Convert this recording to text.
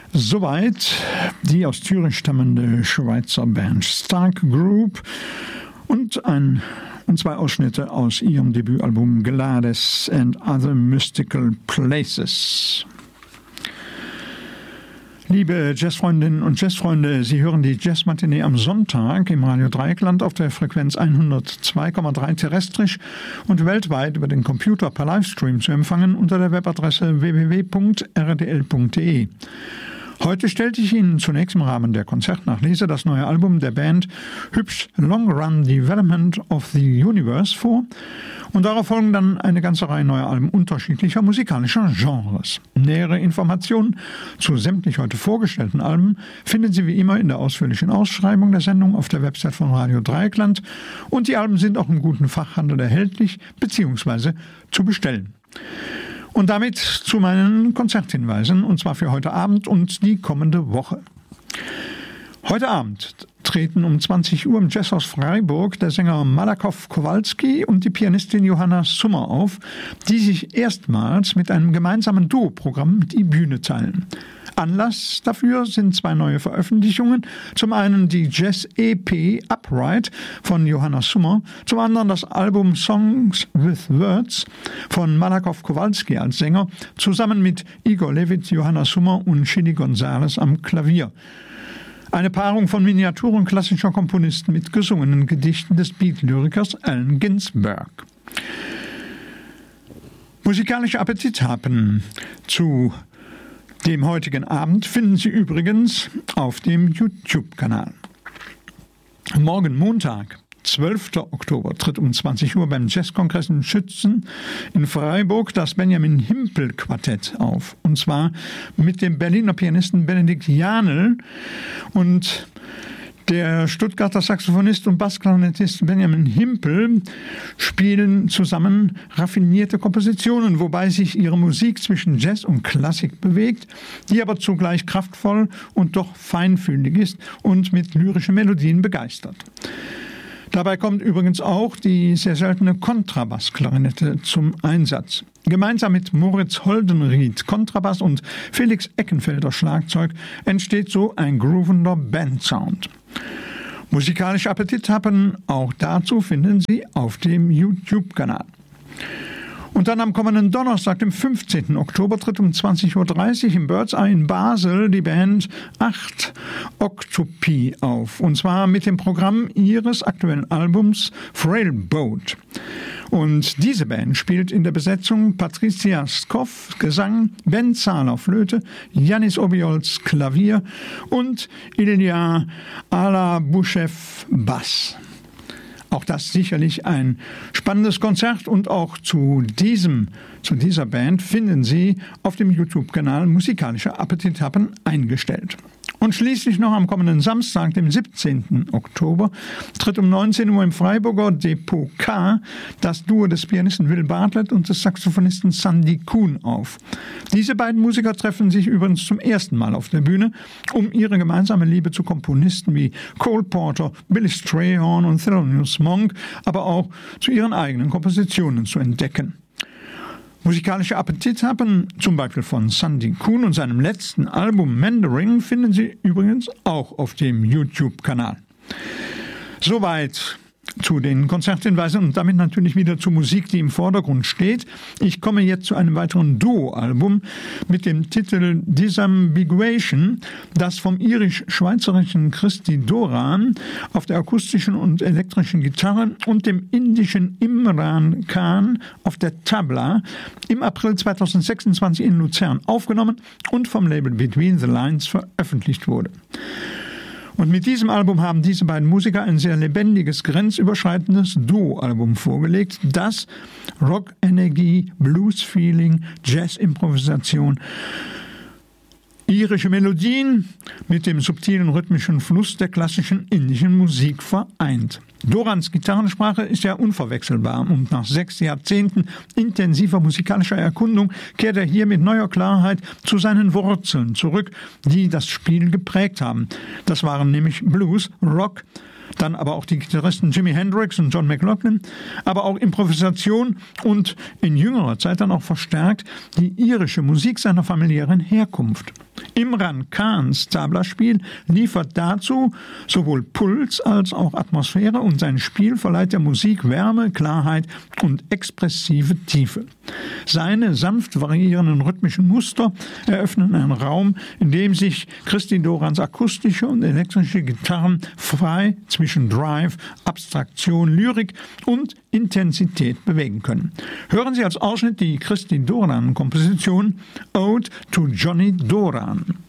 Soweit die aus Zürich stammende Schweizer Band Stark Group und zwei Ausschnitte aus ihrem Debütalbum Gladys and Other Mystical Places. Liebe Jazzfreundinnen und Jazzfreunde, Sie hören die Jazzmatinee am Sonntag im Radio Dreieckland auf der Frequenz 102,3 terrestrisch und weltweit über den Computer per Livestream zu empfangen unter der Webadresse www.rdl.de. Heute stellte ich Ihnen zunächst im Rahmen der Konzertnachlese das neue Album der Band Hübsch Long Run Development of the Universe vor und darauf folgen dann eine ganze Reihe neuer Alben unterschiedlicher musikalischer Genres. Nähere Informationen zu sämtlich heute vorgestellten Alben finden Sie wie immer in der ausführlichen Ausschreibung der Sendung auf der Website von Radio Dreieckland und die Alben sind auch im guten Fachhandel erhältlich bzw. zu bestellen. Und damit zu meinen Konzerthinweisen, und zwar für heute Abend und die kommende Woche. Heute Abend treten um 20 Uhr im Jazzhaus Freiburg der Sänger Malakow Kowalski und die Pianistin Johanna Summer auf, die sich erstmals mit einem gemeinsamen Duo-Programm die Bühne teilen. Anlass dafür sind zwei neue Veröffentlichungen. Zum einen die Jazz-EP Upright von Johanna Summer, zum anderen das Album Songs with Words von Malakow Kowalski als Sänger, zusammen mit Igor Levit, Johanna Summer und Chili Gonzalez am Klavier. Eine Paarung von Miniaturen klassischer Komponisten mit gesungenen Gedichten des Beat-Lyrikers Allen Ginsberg. Musikalische Appetithappen zu dem heutigen Abend finden Sie übrigens auf dem YouTube-Kanal. Morgen Montag, 12. Oktober, tritt um 20 Uhr beim Jazzkongress in Schützen in Freiburg das Benjamin Himpel Quartett auf. Und zwar mit dem Berliner Pianisten Benedikt Janel und der Stuttgarter Saxophonist und Bassklarinettist Benjamin Himpel spielen zusammen raffinierte Kompositionen, wobei sich ihre Musik zwischen Jazz und Klassik bewegt, die aber zugleich kraftvoll und doch feinfühlig ist und mit lyrischen Melodien begeistert. Dabei kommt übrigens auch die sehr seltene Kontrabassklarinette zum Einsatz. Gemeinsam mit Moritz Holdenried Kontrabass und Felix Eckenfelder Schlagzeug entsteht so ein groovender Bandsound. Musikalische Appetithappen, auch dazu finden Sie auf dem YouTube-Kanal. Und dann am kommenden Donnerstag, dem 15. Oktober, tritt um 20.30 Uhr im Bird's Eye in Basel die Band 8 Octopi auf. Und zwar mit dem Programm ihres aktuellen Albums Frail Boat. Und diese Band spielt in der Besetzung Patricia Skoff Gesang, Ben Zahler Flöte, Yannis Obiols Klavier und Ilya Alabuschew Bass. Auch das sicherlich ein spannendes Konzert und auch zu dieser Band finden Sie auf dem YouTube-Kanal Musikalische Appetithappen eingestellt. Und schließlich noch am kommenden Samstag, dem 17. Oktober, tritt um 19 Uhr im Freiburger Depot K das Duo des Pianisten Will Bartlett und des Saxophonisten Sandy Kuhn auf. Diese beiden Musiker treffen sich übrigens zum ersten Mal auf der Bühne, um ihre gemeinsame Liebe zu Komponisten wie Cole Porter, Billy Strayhorn und Thelonious Monk, aber auch zu ihren eigenen Kompositionen zu entdecken. Musikalische Appetithappen, zum Beispiel von Sandy Kuhn und seinem letzten Album Mandarin, finden Sie übrigens auch auf dem YouTube-Kanal. Soweit zu den Konzerthinweisen und damit natürlich wieder zur Musik, die im Vordergrund steht. Ich komme jetzt zu einem weiteren Duo-Album mit dem Titel Disambiguation, das vom irisch-schweizerischen Christy Doran auf der akustischen und elektrischen Gitarre und dem indischen Imran Khan auf der Tabla im April 2026 in Luzern aufgenommen und vom Label Between the Lines veröffentlicht wurde. Und mit diesem Album haben diese beiden Musiker ein sehr lebendiges, grenzüberschreitendes Duo-Album vorgelegt, das Rock-Energie, Blues-Feeling, Jazz-Improvisation, irische Melodien mit dem subtilen rhythmischen Fluss der klassischen indischen Musik vereint. Dorans Gitarrensprache ist ja unverwechselbar und nach 6 Jahrzehnten intensiver musikalischer Erkundung kehrt er hier mit neuer Klarheit zu seinen Wurzeln zurück, die das Spiel geprägt haben. Das waren nämlich Blues, Rock, dann aber auch die Gitarristen Jimi Hendrix und John McLaughlin, aber auch Improvisation und in jüngerer Zeit dann auch verstärkt die irische Musik seiner familiären Herkunft. Imran Khans Tabla-Spiel liefert dazu sowohl Puls als auch Atmosphäre und sein Spiel verleiht der Musik Wärme, Klarheit und expressive Tiefe. Seine sanft variierenden rhythmischen Muster eröffnen einen Raum, in dem sich Christy Dorans akustische und elektrische Gitarren frei zwischen Drive, Abstraktion, Lyrik und Intensität bewegen können. Hören Sie als Ausschnitt die Christy Doran-Komposition Ode to Johnny Doran.